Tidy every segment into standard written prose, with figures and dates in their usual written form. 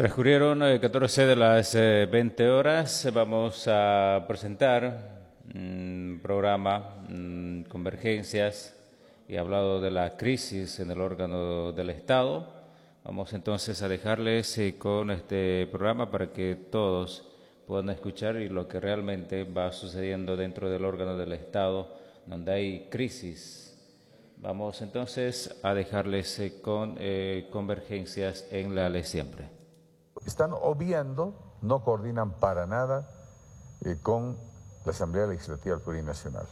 Transcurrieron 14 de las 20 horas. Vamos a presentar un programa, Convergencias, y hablado de la crisis en el órgano del Estado. Vamos entonces a dejarles con este programa para que todos puedan escuchar y lo que realmente va sucediendo dentro del órgano del Estado, donde hay crisis. Vamos entonces a dejarles con Convergencias en la ley siempre. Están obviando, no coordinan para nada con la Asamblea Legislativa Plurinacional.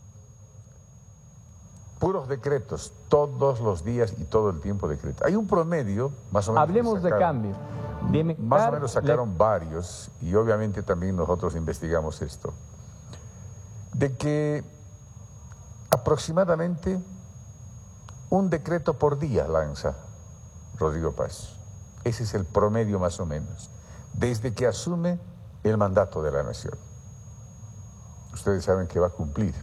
Puros decretos, todos los días y todo el tiempo decretos. Hay un promedio, más o menos. Hablemos de cambio. Más o menos sacaron varios, y obviamente también nosotros investigamos esto, de que aproximadamente un decreto por día lanza Rodrigo Paz. Ese es el promedio más o menos, desde que asume el mandato de la nación. Ustedes saben que va a cumplir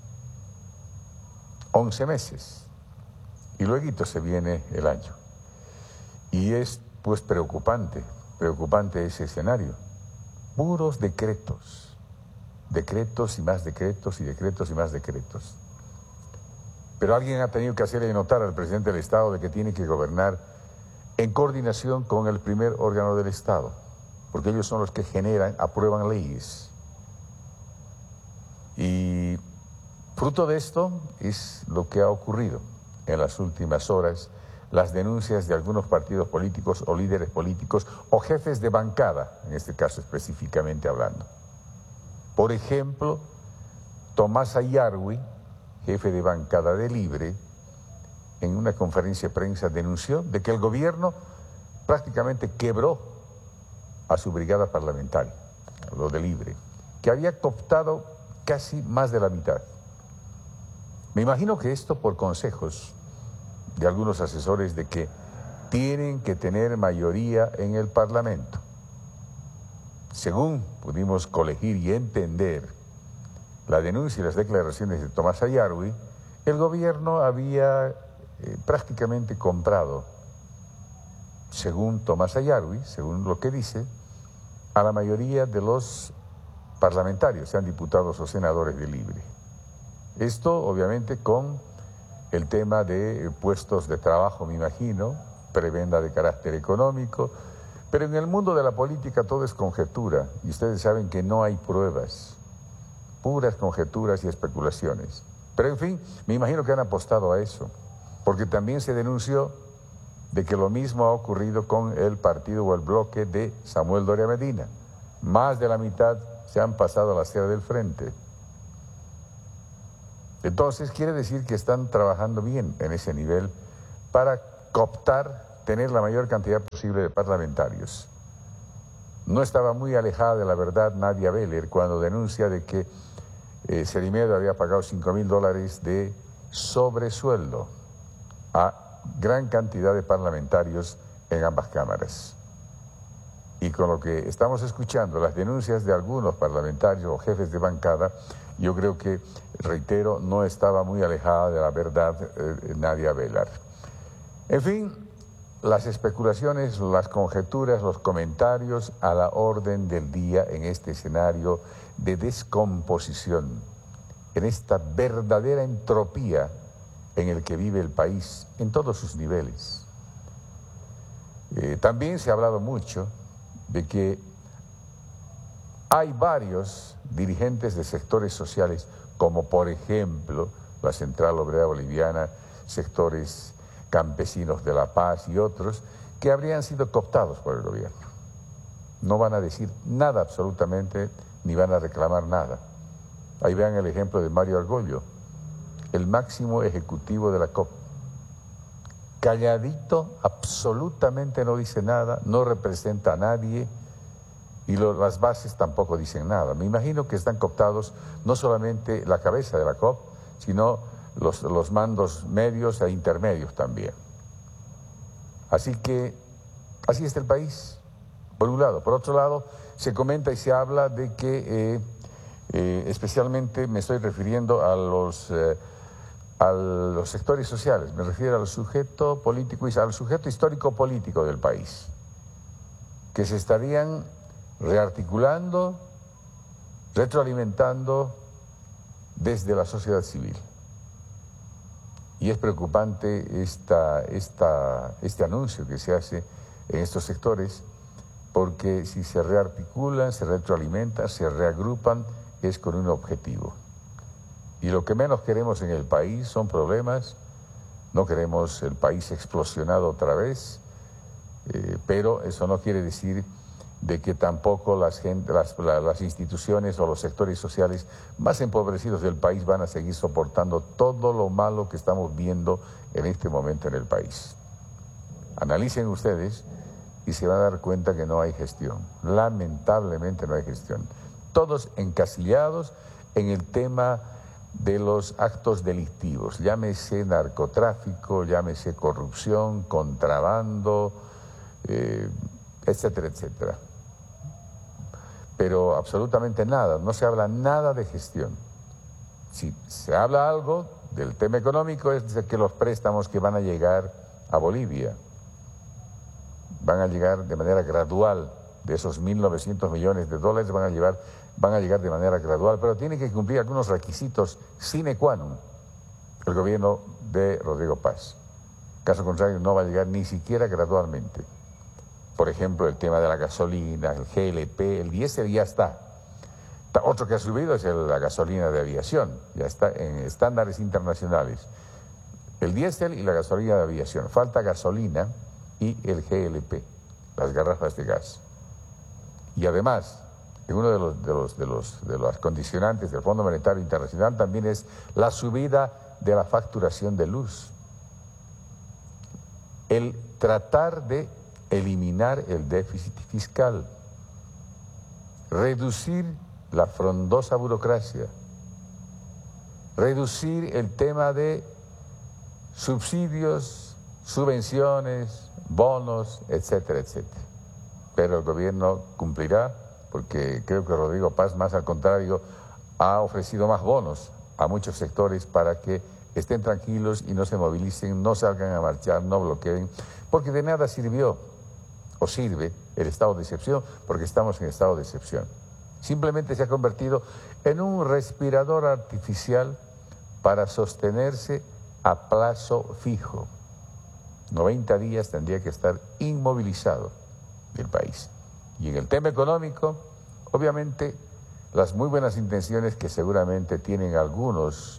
11 meses y luego se viene el año. Y es pues preocupante ese escenario. Puros decretos, decretos y más decretos y decretos y más decretos. Pero alguien ha tenido que hacerle notar al presidente del Estado de que tiene que gobernar en coordinación con el primer órgano del Estado, porque ellos son los que aprueban leyes. Y fruto de esto es lo que ha ocurrido en las últimas horas, las denuncias de algunos partidos políticos o líderes políticos o jefes de bancada, en este caso específicamente hablando. Por ejemplo, Tomás Ayarwi, jefe de bancada de Libre, en una conferencia de prensa denunció de que el gobierno prácticamente quebró a su brigada parlamentaria, lo de Libre, que había cooptado casi más de la mitad. Me imagino que esto por consejos de algunos asesores de que tienen que tener mayoría en el Parlamento. Según pudimos colegir y entender la denuncia y las declaraciones de Tomás Ayarwi, el gobierno había prácticamente comprado, según Tomás Ayarwi, según lo que dice, a la mayoría de los parlamentarios, sean diputados o senadores de Libre. Esto obviamente con el tema de puestos de trabajo, me imagino, prebenda de carácter económico, pero en el mundo de la política todo es conjetura y ustedes saben que no hay pruebas, puras conjeturas y especulaciones. Pero en fin, me imagino que han apostado a eso, porque también se denunció de que lo mismo ha ocurrido con el partido o el bloque de Samuel Doria Medina. Más de la mitad se han pasado a la acera del frente. Entonces quiere decir que están trabajando bien en ese nivel para cooptar, tener la mayor cantidad posible de parlamentarios. No estaba muy alejada de la verdad Nadia Beller cuando denuncia de que Cerimedo había pagado $5.000 de sobresueldo a gran cantidad de parlamentarios en ambas cámaras. Y con lo que estamos escuchando, las denuncias de algunos parlamentarios o jefes de bancada, yo creo que, reitero, no estaba muy alejada de la verdad Nadia Beller. En fin, las especulaciones, las conjeturas, los comentarios a la orden del día en este escenario de descomposición, en esta verdadera entropía en el que vive el país, en todos sus niveles. También se ha hablado mucho de que hay varios dirigentes de sectores sociales, como por ejemplo la Central Obrera Boliviana, sectores campesinos de La Paz y otros, que habrían sido cooptados por el gobierno. No van a decir nada absolutamente, ni van a reclamar nada. Ahí vean el ejemplo de Mario Argollo, el máximo ejecutivo de la COP. Calladito, absolutamente no dice nada, no representa a nadie y las bases tampoco dicen nada. Me imagino que están cooptados no solamente la cabeza de la COP, sino los mandos medios e intermedios también. Así que así está el país, por un lado. Por otro lado, se comenta y se habla de que especialmente me estoy refiriendo a los sectores sociales, me refiero al sujeto político y al sujeto histórico político del país, que se estarían rearticulando, retroalimentando desde la sociedad civil. Y es preocupante este anuncio que se hace en estos sectores, porque si se rearticulan, se retroalimentan, se reagrupan, es con un objetivo. Y lo que menos queremos en el país son problemas. No queremos el país explosionado otra vez, pero eso no quiere decir de que tampoco las instituciones o los sectores sociales más empobrecidos del país van a seguir soportando todo lo malo que estamos viendo en este momento en el país. Analicen ustedes y se van a dar cuenta que no hay gestión. Lamentablemente no hay gestión. Todos encasillados en el tema de los actos delictivos, llámese narcotráfico, llámese corrupción, contrabando, etcétera, etcétera. Pero absolutamente nada, no se habla nada de gestión. Si se habla algo del tema económico es de que los préstamos que van a llegar a Bolivia van a llegar de manera gradual, de esos 1.900 millones de dólares van a llegar de manera gradual, pero tiene que cumplir algunos requisitos sine qua non el gobierno de Rodrigo Paz. Caso contrario, no va a llegar ni siquiera gradualmente. Por ejemplo, el tema de la gasolina, el GLP, el diésel ya está. Otro que ha subido es la gasolina de aviación, ya está en estándares internacionales. El diésel y la gasolina de aviación. Falta gasolina y el GLP, las garrafas de gas. Y además, uno de los condicionantes del Fondo Monetario Internacional también es la subida de la facturación de luz. El tratar de eliminar el déficit fiscal, reducir la frondosa burocracia, reducir el tema de subsidios, subvenciones, bonos, etcétera, etcétera. Pero el gobierno cumplirá, porque creo que Rodrigo Paz, más al contrario, ha ofrecido más bonos a muchos sectores para que estén tranquilos y no se movilicen, no salgan a marchar, no bloqueen, porque de nada sirvió o sirve el estado de excepción, porque estamos en estado de excepción. Simplemente se ha convertido en un respirador artificial para sostenerse a plazo fijo. 90 días tendría que estar inmovilizado el país. Y en el tema económico, obviamente, las muy buenas intenciones que seguramente tienen algunos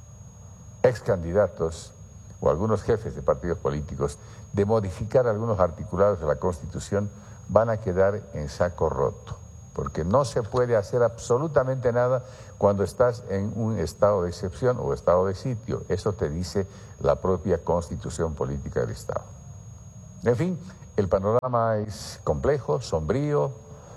ex candidatos o algunos jefes de partidos políticos de modificar algunos articulados de la Constitución van a quedar en saco roto, porque no se puede hacer absolutamente nada cuando estás en un estado de excepción o estado de sitio. Eso te dice la propia Constitución Política del Estado. En fin, el panorama es complejo, sombrío,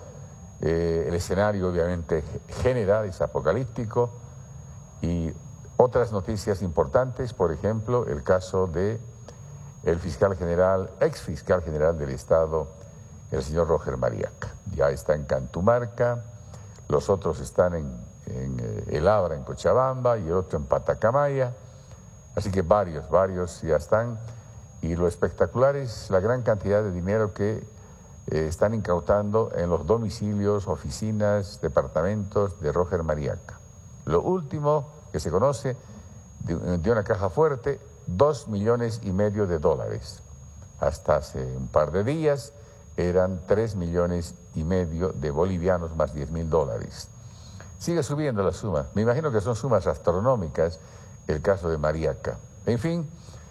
el escenario obviamente general es apocalíptico y otras noticias importantes, por ejemplo, el caso de el fiscal general, ex fiscal general del Estado, el señor Roger Mariaca. Ya está en Cantumarca, los otros están en El Abra, en Cochabamba, y el otro en Patacamaya, así que varios ya están. Y lo espectacular es la gran cantidad de dinero que están incautando en los domicilios, oficinas, departamentos de Roger Mariaca. Lo último que se conoce de una caja fuerte, 2,5 millones de dólares. Hasta hace un par de días eran 3,5 millones de bolivianos más 10,000 dólares. Sigue subiendo la suma. Me imagino que son sumas astronómicas el caso de Mariaca. En fin,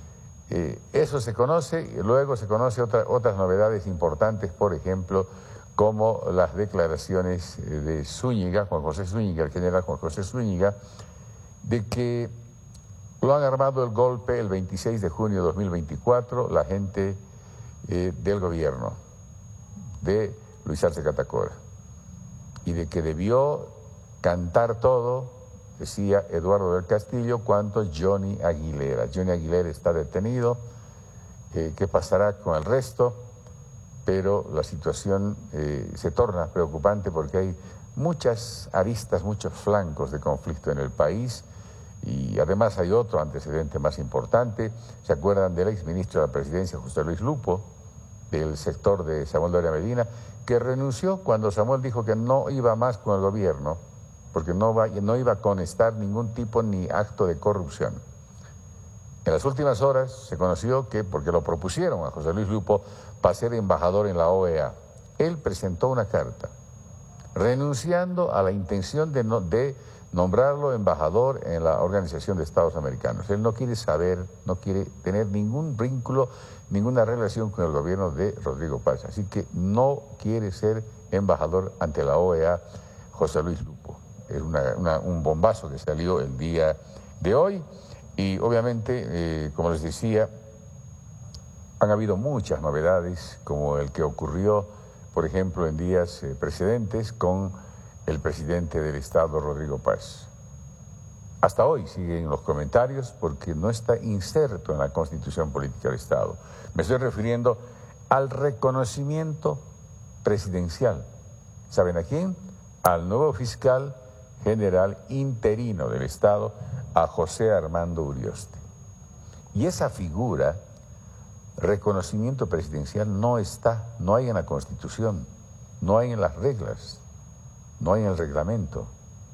eso se conoce, y luego se conoce otras novedades importantes, por ejemplo, como las declaraciones de Zúñiga, Juan José Zúñiga, el general Juan José Zúñiga, de que lo han armado el golpe el 26 de junio de 2024 la gente del gobierno de Luis Arce Catacora, y de que debió cantar todo, decía Eduardo del Castillo, cuanto Johnny Aguilera. Johnny Aguilera está detenido, ¿qué pasará con el resto? Pero la situación se torna preocupante porque hay muchas aristas, muchos flancos de conflicto en el país, y además hay otro antecedente más importante. ¿Se acuerdan del exministro de la Presidencia, José Luis Lupo, del sector de Samuel Doria Medina, que renunció cuando Samuel dijo que no iba más con el gobierno, porque no iba a constar ningún tipo ni acto de corrupción. En las últimas horas se conoció que, porque lo propusieron a José Luis Lupo para ser embajador en la OEA, él presentó una carta renunciando a la intención de nombrarlo embajador en la Organización de Estados Americanos. Él no quiere saber, no quiere tener ningún vínculo, ninguna relación con el gobierno de Rodrigo Paz. Así que no quiere ser embajador ante la OEA José Luis Lupo. Es un bombazo que salió el día de hoy y obviamente, como les decía, han habido muchas novedades, como el que ocurrió, por ejemplo, en días precedentes con el presidente del Estado, Rodrigo Paz. Hasta hoy siguen los comentarios porque no está inserto en la Constitución Política del Estado. Me estoy refiriendo al reconocimiento presidencial. ¿Saben a quién? Al nuevo fiscal general interino del Estado, a José Armando Urioste. Y esa figura, reconocimiento presidencial, no hay en la Constitución, no hay en las reglas, no hay en el reglamento.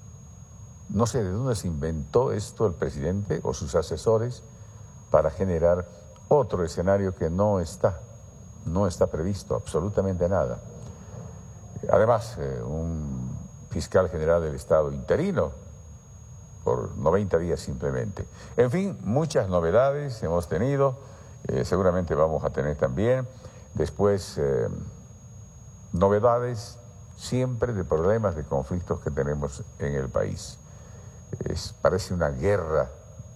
No sé de dónde se inventó esto el presidente o sus asesores para generar otro escenario que no está previsto absolutamente nada. Además, un fiscal general del Estado interino por 90 días simplemente. En fin, muchas novedades hemos tenido, seguramente vamos a tener también. Después, novedades siempre de problemas, de conflictos que tenemos en el país. Parece una guerra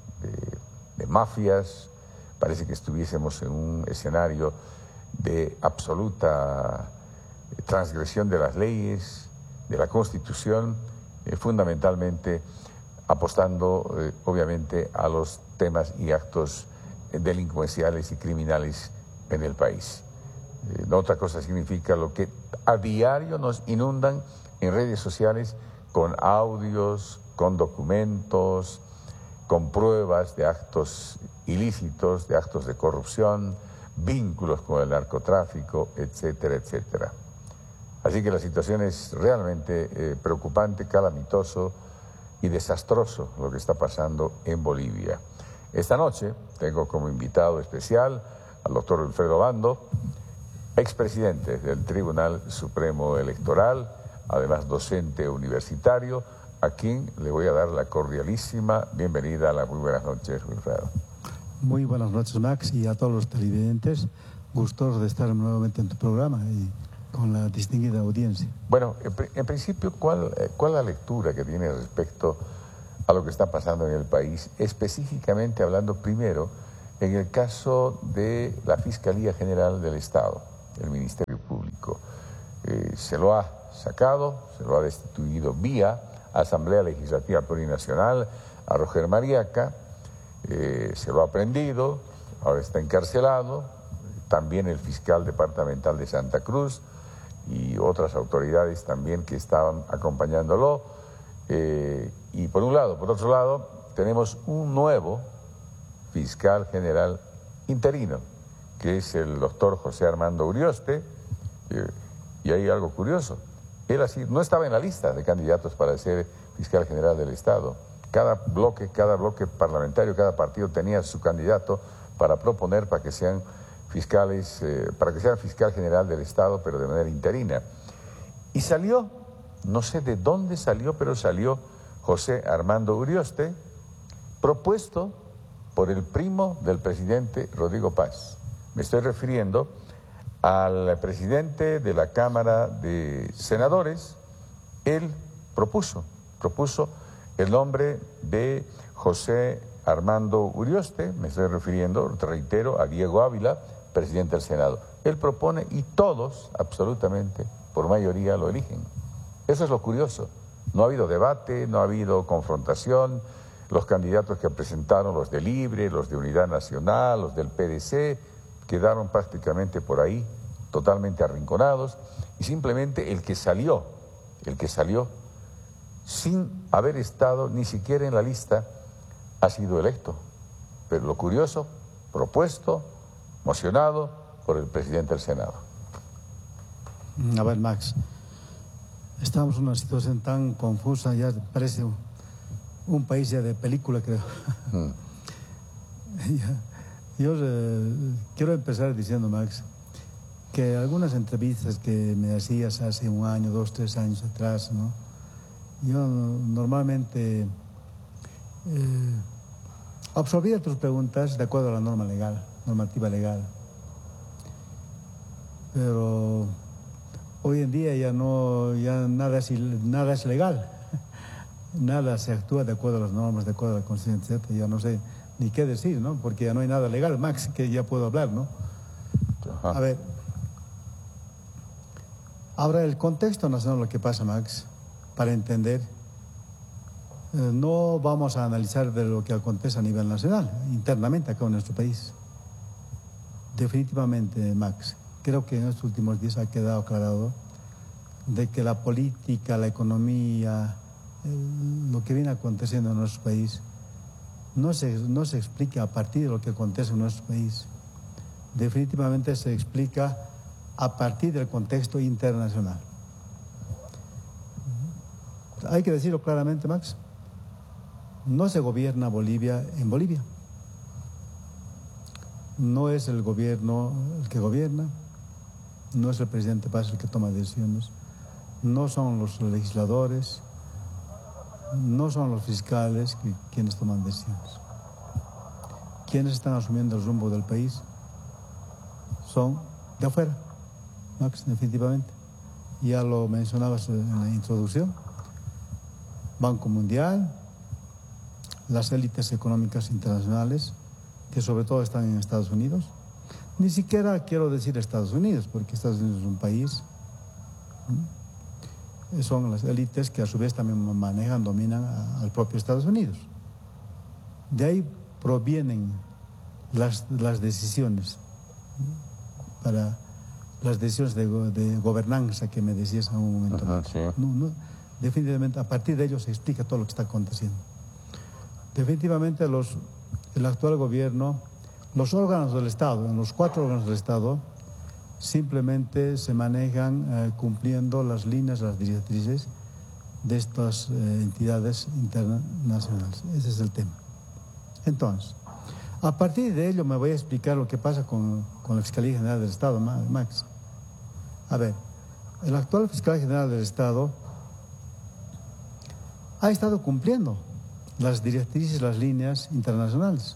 de mafias, parece que estuviésemos en un escenario de absoluta transgresión de las leyes, de la Constitución, fundamentalmente apostando obviamente a los temas y actos delincuenciales y criminales en el país. Otra cosa significa lo que a diario nos inundan en redes sociales con audios, con documentos, con pruebas de actos ilícitos, de actos de corrupción, vínculos con el narcotráfico, etcétera, etcétera. Así que la situación es realmente preocupante, calamitoso y desastroso lo que está pasando en Bolivia. Esta noche tengo como invitado especial al doctor Wilfredo Bando, expresidente del Tribunal Supremo Electoral, además docente universitario, a quien le voy a dar la cordialísima bienvenida a la muy buenas noches, Wilfredo. Muy buenas noches, Max, y a todos los televidentes, gustosos de estar nuevamente en tu programa y con la distinguida audiencia. Bueno, en principio, ¿cuál es la lectura que tiene respecto a lo que está pasando en el país? Específicamente hablando primero en el caso de la Fiscalía General del Estado, el Ministerio Público. Se lo ha sacado, se lo ha destituido vía Asamblea Legislativa Plurinacional a Roger Mariaca, se lo ha prendido, ahora está encarcelado, también el fiscal departamental de Santa Cruz y otras autoridades también que estaban acompañándolo. Y por un lado, por otro lado, tenemos un nuevo fiscal general interino, que es el doctor José Armando Urioste, y hay algo curioso. Él así no estaba en la lista de candidatos para ser fiscal general del Estado. Cada bloque parlamentario, cada partido tenía su candidato para proponer para que sean fiscales, para que sean fiscal general del Estado, pero de manera interina. Y salió, no sé de dónde salió, pero salió José Armando Urioste, propuesto por el primo del presidente Rodrigo Paz. Me estoy refiriendo al presidente de la Cámara de Senadores. Él propuso el nombre de José Armando Urioste. Me estoy refiriendo, te reitero, a Diego Ávila, presidente del Senado. Él propone y todos, absolutamente, por mayoría, lo eligen. Eso es lo curioso. No ha habido debate, no ha habido confrontación. Los candidatos que presentaron, los de Libre, los de Unidad Nacional, los del PDC, quedaron prácticamente por ahí, totalmente arrinconados. Y simplemente el que salió, sin haber estado ni siquiera en la lista, ha sido electo. Pero lo curioso, propuesto, mocionado por el presidente del Senado. A ver, Max, estamos en una situación tan confusa, ya parece un país ya de película, creo. Yo quiero empezar diciendo, Max, que algunas entrevistas que me hacías hace un año, 2, 3 años atrás, ¿no? Yo normalmente absorbía tus preguntas de acuerdo a la normativa legal. Pero hoy en día ya nada es legal. Nada se actúa de acuerdo a las normas, de acuerdo a la Constitución, etc. Ya no sé ni qué decir, ¿no? Porque ya no hay nada legal, Max, que ya puedo hablar, ¿no? A ver, ahora el contexto nacional, lo que pasa, Max, para entender, no vamos a analizar de lo que acontece a nivel nacional, internamente acá en nuestro país. Definitivamente, Max, creo que en estos últimos días ha quedado aclarado de que la política, la economía, lo que viene aconteciendo en nuestro país, no se explica a partir de lo que acontece en nuestro país. Definitivamente se explica a partir del contexto internacional. Hay que decirlo claramente, Max, no se gobierna Bolivia en Bolivia. No es el gobierno el que gobierna, no es el presidente Paz el que toma decisiones, no son los legisladores, no son los fiscales quienes toman decisiones. Quienes están asumiendo el rumbo del país son de afuera, Max, definitivamente. Ya lo mencionabas en la introducción. Banco Mundial, las élites económicas internacionales, que sobre todo están en Estados Unidos. Ni siquiera quiero decir Estados Unidos, porque Estados Unidos es un país. Son las élites que a su vez también manejan, dominan al propio Estados Unidos. De ahí provienen las decisiones, para las decisiones de gobernanza que me decías en un momento. Ajá, sí. Definitivamente, a partir de ello se explica todo lo que está aconteciendo. Definitivamente el actual gobierno, los órganos del Estado, en los 4 órganos del Estado, simplemente se manejan cumpliendo las líneas, las directrices de estas entidades internacionales. Ese es el tema. Entonces, a partir de ello me voy a explicar lo que pasa con la Fiscalía General del Estado, Max. A ver, el actual Fiscal General del Estado ha estado cumpliendo las directrices, las líneas internacionales.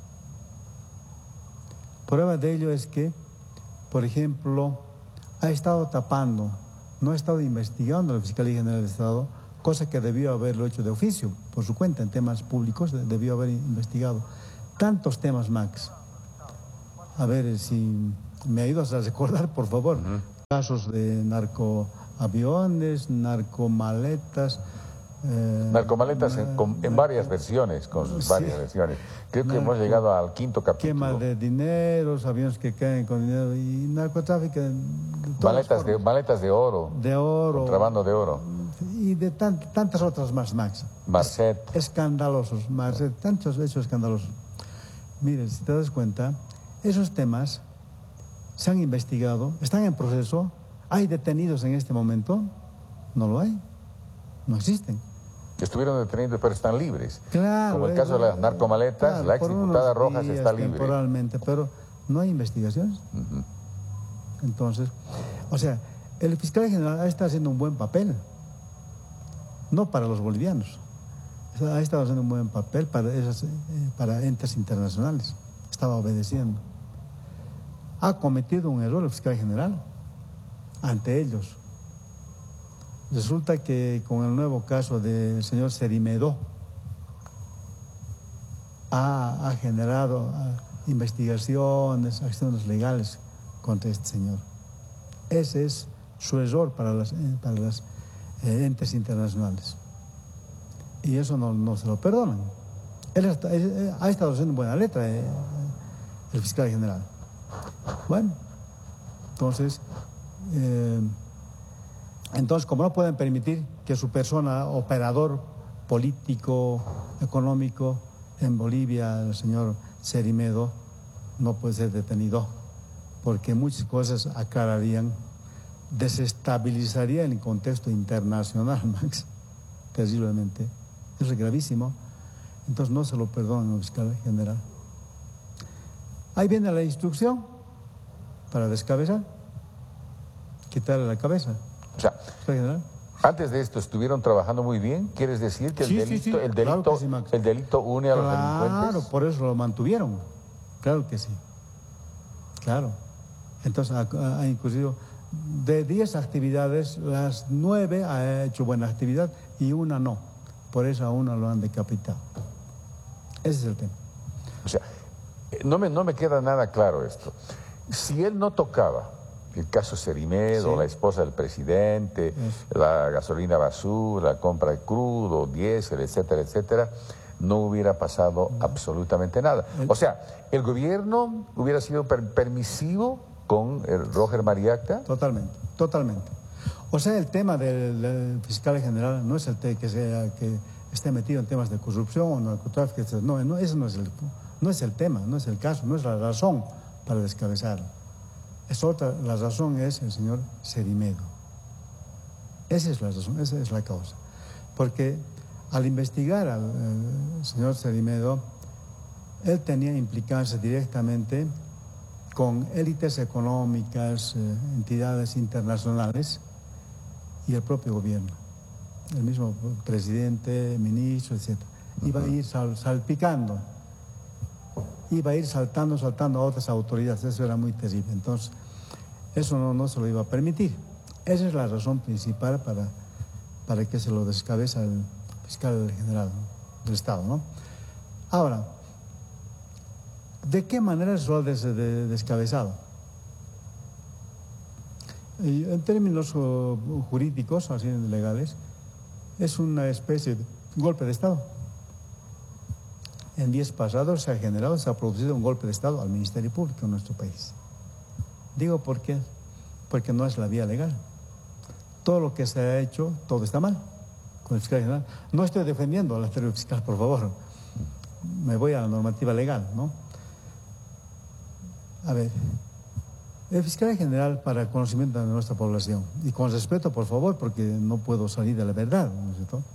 Prueba de ello es que, por ejemplo, ha estado tapando, no ha estado investigando la Fiscalía General del Estado, cosa que debió haberlo hecho de oficio, por su cuenta, en temas públicos, debió haber investigado tantos temas, Max. A ver si me ayudas a recordar, por favor, casos de narcoaviones, narcomaletas. Narcomaletas en varias versiones, con sus varias versiones. Creo que hemos llegado al 5º capítulo. Quema de dineros, aviones que caen con dinero y narcotráfico. Maletas de oro. De oro. Contrabando de oro. Y de tantas otras más, Max. Marcet. Escandalosos, Marcet, tantos hechos escandalosos. Mire, si te das cuenta, esos temas se han investigado, están en proceso. ¿Hay detenidos en este momento? No lo hay. No existen. Estuvieron detenidos, pero están libres. Claro. Como el caso de las narcomaletas, claro, la exdiputada Rojas está libre. Temporalmente, pero no hay investigaciones. Entonces, o sea, el fiscal general está haciendo un buen papel. No para los bolivianos. Ha estado haciendo un buen papel para entes internacionales. Estaba obedeciendo. Ha cometido un error el fiscal general ante ellos. Resulta que con el nuevo caso del señor Cerimedo ha generado investigaciones, acciones legales contra este señor. Ese es su error para las entes internacionales. Y eso no se lo perdonan. Él ha estado haciendo buena letra, el fiscal general. Bueno, entonces, como no pueden permitir que su persona, operador político, económico en Bolivia, el señor Cerimedo, no puede ser detenido porque muchas cosas aclararían, desestabilizarían el contexto internacional, Max, terriblemente. Eso es gravísimo. Entonces no se lo perdonan al fiscal general. Ahí viene la instrucción para descabezar, quitarle la cabeza. O sea, ¿Fiscal general? antes de esto estuvieron trabajando muy bien. ¿Quieres decir que Sí, claro que sí, Max. el delito une a los delincuentes? Claro, por eso lo mantuvieron. Claro que sí. Claro. Entonces ha incluido de 10 actividades, las 9 ha hecho buena actividad y una no. Por eso a una lo han decapitado. Ese es el tema. O sea, no me queda nada claro esto. Si él no tocaba el caso Cerimedo, Sí. la esposa del presidente, la gasolina basura, la compra de crudo, diésel, etcétera, etcétera, no hubiera pasado absolutamente nada. O sea, el gobierno hubiera sido permisivo con el Roger Mariacta. Totalmente, totalmente. O sea, el tema del fiscal general no es el que esté metido en temas de corrupción o narcotráfico, etc. No, eso no es el tema, no es el caso, no es la razón para descabezarlo. La razón es el señor Cerimedo. Esa es la razón, esa es la causa. Porque al investigar al señor Cerimedo, él tenía implicancia directamente con élites económicas, entidades internacionales y el propio gobierno, el mismo presidente, ministro, etc. Iba a ir salpicando, iba a ir saltando a otras autoridades. Eso era muy terrible. Entonces, eso no se lo iba a permitir. Esa es la razón principal para que se lo descabeza el fiscal general, ¿no?, del Estado, ¿no? Ahora, ¿de qué manera es lo descabezado? En términos jurídicos, así legales, es una especie de golpe de Estado. En días pasados se ha producido un golpe de Estado al Ministerio Público en nuestro país. Digo por qué, porque no es la vía legal. Todo lo que se ha hecho, todo está mal con el fiscal general. No estoy defendiendo al anterior fiscal, por favor. Me voy a la normativa legal, ¿no? A ver, el fiscal general, para conocimiento de nuestra población, y con respeto, por favor, porque no puedo salir de la verdad, ¿no es cierto?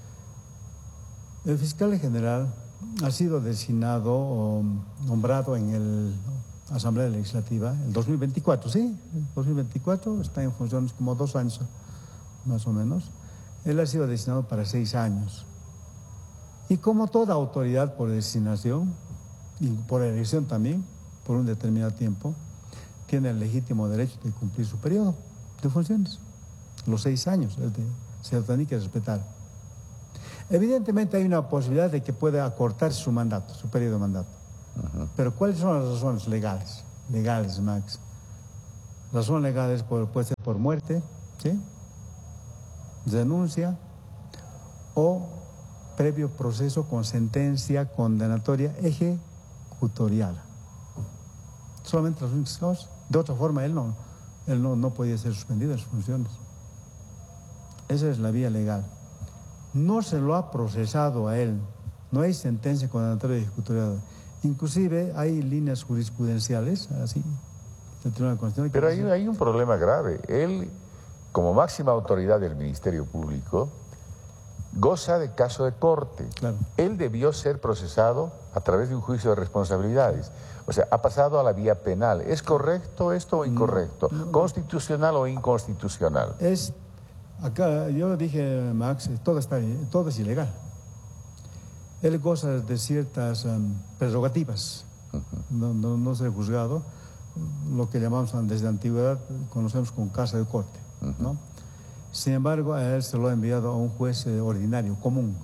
El fiscal general ha sido designado o nombrado en la Asamblea Legislativa el 2024, ¿sí? El 2024 está en funciones como 2 años, más o menos. Él ha sido designado para 6 años. Y como toda autoridad por designación, y por elección también, por un determinado tiempo, tiene el legítimo derecho de cumplir su periodo de funciones. Los 6 años, se lo tiene que respetar. Evidentemente hay una posibilidad de que pueda acortar su mandato, su periodo de mandato. Pero ¿cuáles son las razones legales? Legales, Max. Razones legales puede ser por muerte, ¿sí?, denuncia o previo proceso con sentencia condenatoria ejecutorial. Solamente las únicas causas. De otra forma, él no podía ser suspendido en sus funciones. Esa es la vía legal. No se lo ha procesado a él. No hay sentencia condenatoria ejecutorial. Inclusive hay líneas jurisprudenciales, así, del Tribunal Constitucional. Pero hay un problema grave. Él, como máxima autoridad del Ministerio Público, goza de caso de corte. Claro. Él debió ser procesado a través de un juicio de responsabilidades. O sea, ha pasado a la vía penal. ¿Es correcto esto o incorrecto? ¿Constitucional o inconstitucional? Acá yo dije, Max, todo es ilegal. Él goza de ciertas prerrogativas. No ser juzgado, lo que llamamos desde la antigüedad, conocemos como casa de corte, ¿no? Sin embargo, a él se lo ha enviado a un juez ordinario, común.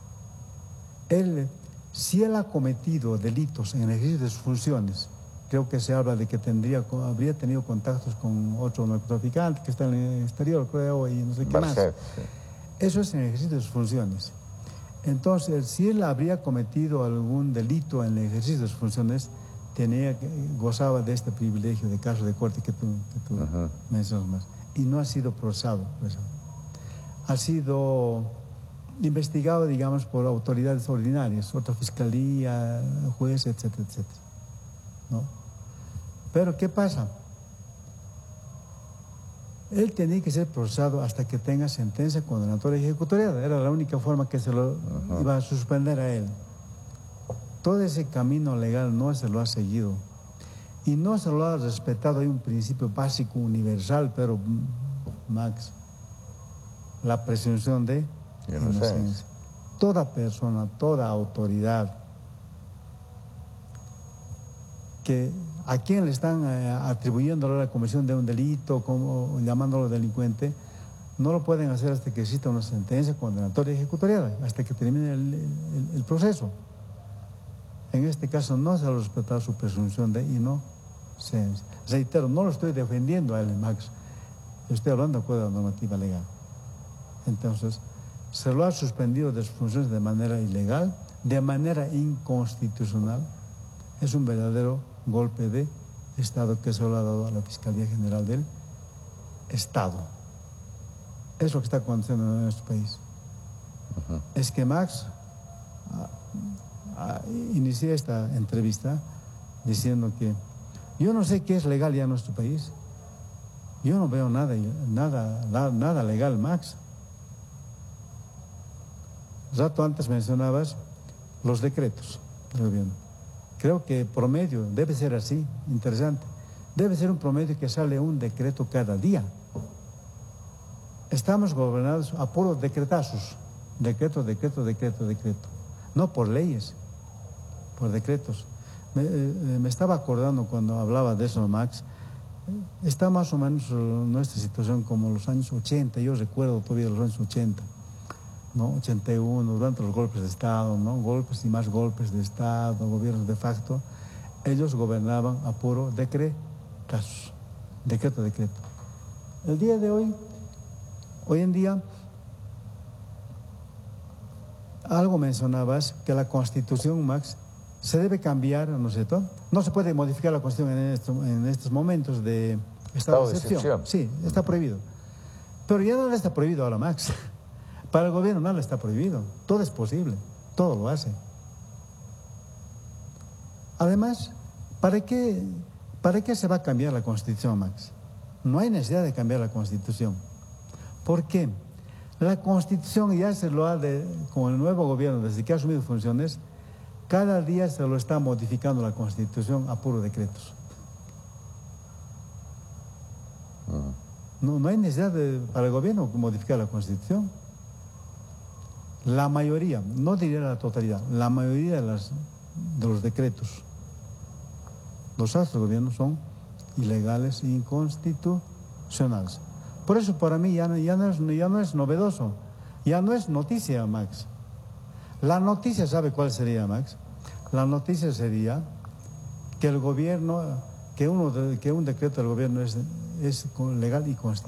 Si él ha cometido delitos en el ejercicio de sus funciones, creo que se habla de que habría tenido contactos con otro narcotraficante que está en el exterior, creo, y no sé qué más. Sí. Eso es en el ejercicio de sus funciones. Entonces, si él habría cometido algún delito en el ejercicio de sus funciones, gozaba de este privilegio de caso de corte que tú mencionas más. Y no ha sido procesado por eso. Ha sido investigado, digamos, por autoridades ordinarias, otra fiscalía, juez, etcétera, etcétera, ¿no? Pero ¿qué pasa? él tenía que ser procesado hasta que tenga sentencia condenatoria ejecutoriada. Era la única forma que se lo iba a suspender a él. Todo ese camino legal no se lo ha seguido y no se lo ha respetado. Hay un principio básico universal, pero Max, la presunción de inocencia. Toda persona, toda autoridad que a quien le están atribuyendo la comisión de un delito, como llamándolo delincuente, no lo pueden hacer hasta que exista una sentencia condenatoria ejecutoriada, hasta que termine el proceso. En este caso no se ha respetado su presunción de inocencia. Reitero, no lo estoy defendiendo a él, Max. Estoy hablando de acuerdo a la normativa legal. Entonces, se lo ha suspendido de sus funciones de manera ilegal, de manera inconstitucional. Es un verdadero golpe de Estado que se lo ha dado a la Fiscalía General del Estado. Es lo que está aconteciendo en nuestro país. Es que Max inicié esta entrevista diciendo que yo no sé qué es legal ya en nuestro país. Yo no veo nada legal, Max. Rato antes mencionabas los decretos del gobierno. Creo que promedio debe ser así, interesante. Debe ser un promedio que sale un decreto cada día. Estamos gobernados a puros decretazos. Decreto. No por leyes, por decretos. Me estaba acordando cuando hablaba de eso, Max. Está más o menos nuestra situación como los años 80. Yo recuerdo todavía los años 80. ¿No? 81, durante los golpes de Estado, ¿no? Golpes y más golpes de Estado, gobiernos de facto, ellos gobernaban a puro decreto. El día de hoy en día, algo mencionabas, que la Constitución, Max, se debe cambiar, ¿no es cierto? No se puede modificar la Constitución en estos momentos de estado de excepción. Sí, está prohibido. Pero ya no está prohibido ahora, Max. Para el gobierno nada está prohibido, todo es posible, todo lo hace. Además, ¿para qué se va a cambiar la Constitución, Max? No hay necesidad de cambiar la Constitución. ¿Por qué? La Constitución ya se lo ha, con el nuevo gobierno, desde que ha asumido funciones, cada día se lo está modificando la Constitución a puros decretos. No hay necesidad para el gobierno modificar la Constitución. La mayoría, no diría la totalidad, la mayoría de los decretos, los actos del gobierno son ilegales e inconstitucionales. Por eso para mí ya no es novedoso, ya no es noticia, Max. La noticia, ¿sabe cuál sería, Max? La noticia sería que el gobierno, que un decreto del gobierno es legal y constitucional.